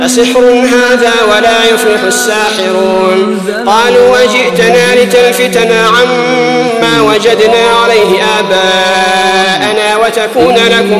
أسحر هذا ولا يفلح الساحرون قالوا وجئتنا لتلفتنا عما وجدنا عليه آباءنا وتكون لكم